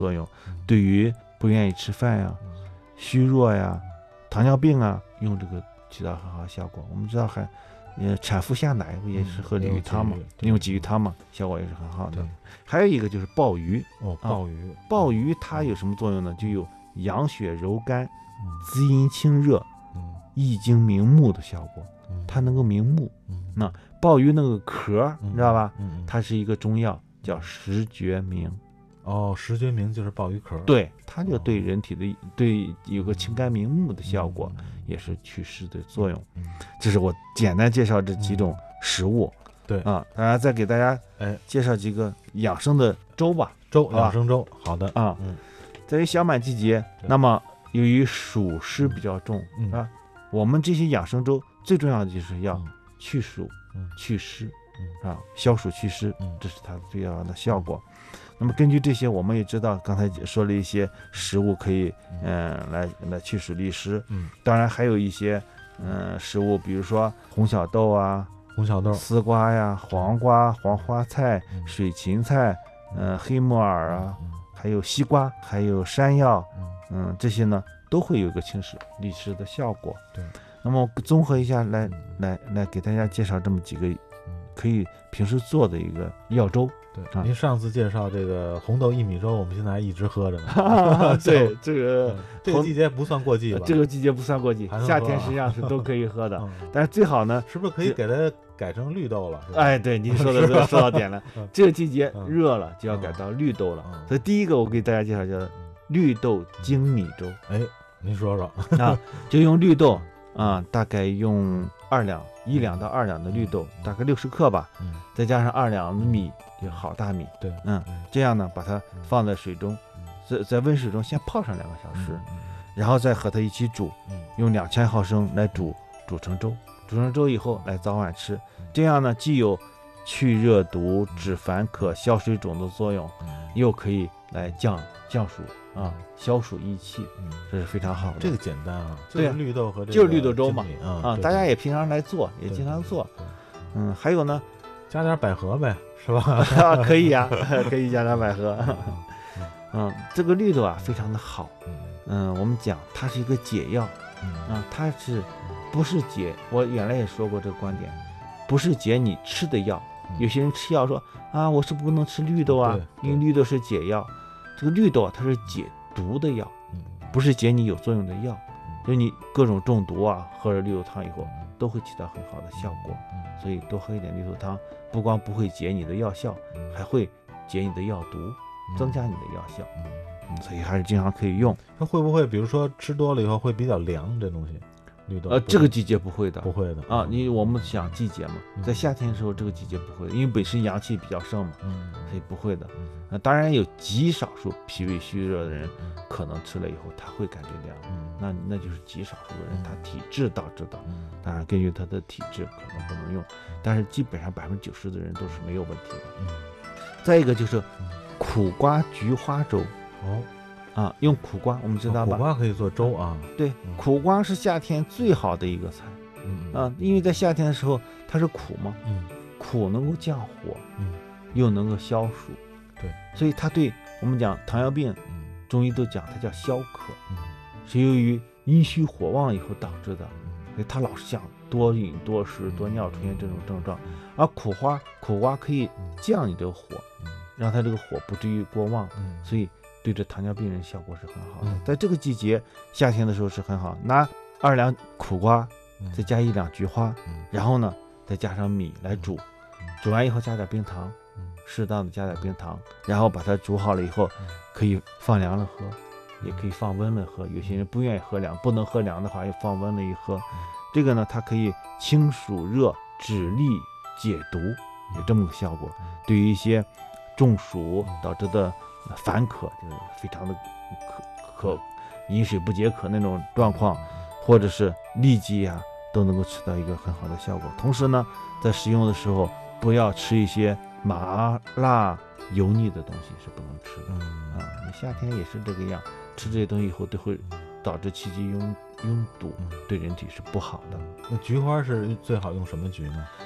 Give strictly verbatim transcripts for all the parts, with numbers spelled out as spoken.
作用，对于不愿意吃饭呀、虚弱呀、糖尿病啊，用这个起到很好的效果。我们知道还呃产妇下奶不也是喝鲤鱼汤嘛，用鲫鱼汤嘛，效果也是很好的。还有一个就是鲍鱼哦，鲍鱼， 啊、鲍鱼它有什么作用呢？就有养血柔肝、滋阴清热、益精明目的效果。它能够明目。那鲍鱼那个壳你知道吧？它是一个中药，叫石决明。 哦，石决明就是鲍鱼壳。 对，它就对人体的对有个清肝明目的效果，也是祛湿的作用。这是我简单介绍这几种食物。 对啊，当然再给大家哎介绍几个养生的粥吧。 粥，养生粥，好的啊。嗯，在于小满季节，那么由于暑湿比较重啊，我们这些养生粥最重要的就是要去暑、祛湿啊，消暑祛湿，这是它最要的效果。那么根据这些，我们也知道刚才说了一些食物可以嗯、呃、来来祛暑利湿。嗯，当然还有一些嗯、呃、食物，比如说红小豆啊。 红小豆、 丝瓜呀、黄瓜、黄花菜、水芹菜，嗯、呃，黑木耳啊，还有西瓜，还有山药，嗯，这些呢都会有一个清湿利湿的效果。 对， 那么综合一下来来来给大家介绍这么几个可以平时做的一个药粥。 对，啊、您上次介绍这个红豆薏米粥，我们现在还一直喝着呢。 对，这个、 嗯、这个季节不算过季吧？ 这个季节不算过季，夏天实际上是都可以喝的。嗯、但是最好呢， 是不是可以给它改成绿豆了？ 哎，对，您说的说到点了。这个季节热了，就要改到绿豆了。嗯、所以第一个我给大家介绍叫绿豆精米粥。 哎，您说说啊，就用绿豆啊，大概用二两一两到二两的绿豆，大概六十克吧，嗯、再加上二两的米。就好大米， 对， 嗯，这样呢，把它放在水中，在在温水中先泡上两个小时，然后再和它一起煮，用两千毫升来煮，煮成粥，煮成粥以后来早晚吃，这样呢，既有去热毒、止烦渴、消水肿的作用，又可以来降降暑啊，消暑益气，这是非常好的。 这个简单啊，就是绿豆和这个就是绿豆粥嘛， 啊， 大家也平常来做，也经常做，嗯，还有呢， 加点百合呗。是吧？ 啊，可以呀、啊，可以加点百合。嗯，这个绿豆啊，非常的好。嗯，我们讲它是一个解药。啊，它是不是解？我原来也说过这个观点，不是解你吃的药。有些人吃药说啊，我是不能吃绿豆啊，因为绿豆是解药。这个绿豆啊，它是解毒的药，不是解你有作用的药。就你各种中毒啊，喝了绿豆汤以后，都会起到很好的效果。所以多喝一点绿豆汤。不光不会解你的药效，还会解你的药毒，增加你的药效。嗯，所以还是经常可以用。 它会不会比如说吃多了以后会比较凉？这东西，绿豆？ 呃，这个季节不会的， 不会的啊。你我们想季节嘛，在夏天的时候这个季节不会的，因为本身阳气比较盛嘛，所以不会的。那当然有极少数脾胃虚热的人，可能吃了以后他会感觉凉，那那就是极少数的人，他体质导致的。当然根据他的体质可能不能用，但是基本上百分之九十的人都是没有问题的。再一个就是苦瓜菊花粥。 哦， 啊，用苦瓜我们知道吧？ 苦瓜可以做粥啊。 对，苦瓜是夏天最好的一个菜。嗯啊，因为在夏天的时候它是苦嘛，嗯，苦能够降火，嗯，又能够消暑。 对， 所以它对我们讲糖尿病，中医都讲它叫消渴，是由于阴虚火旺以后导致的，所以它老是想多饮多食多尿出现这种症状。而苦花苦瓜可以降你这个火，让它这个火不至于过旺，所以对这糖尿病人效果是很好的。在这个季节夏天的时候是很好，拿二两苦瓜再加一两菊花，然后呢再加上米来煮，煮完以后加点冰糖，适当的加点冰糖，然后把它煮好了以后，可以放凉了喝，也可以放温了喝。有些人不愿意喝凉，不能喝凉的话，又放温了一喝。这个呢，它可以清暑热、止痢、解毒，有这么个效果。对于一些中暑导致的烦渴，就是非常的渴渴饮水不解渴那种状况，或者是痢疾啊，都能够起到一个很好的效果。同时呢，在食用的时候，不要吃一些麻辣油腻的东西是不能吃的。嗯啊，你夏天也是这个样，吃这些东西以后都会导致气机拥拥堵，对人体是不好的。 那菊花是最好用什么菊呢？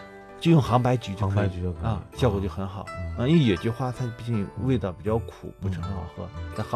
就用杭白菊就可以杭白菊就可以啊，效果就很好。 嗯啊，因为野菊花它毕竟味道比较苦，不是很好喝，在杭